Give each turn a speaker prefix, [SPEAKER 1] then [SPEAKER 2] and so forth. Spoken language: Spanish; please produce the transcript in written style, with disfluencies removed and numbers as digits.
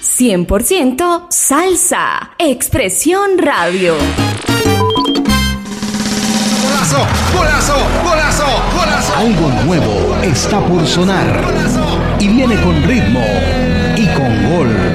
[SPEAKER 1] 100% salsa. Expresión Radio.
[SPEAKER 2] ¡Golazo! ¡Golazo! ¡Golazo! ¡Golazo!
[SPEAKER 3] Algo nuevo está por sonar. Y viene con ritmo y con gol.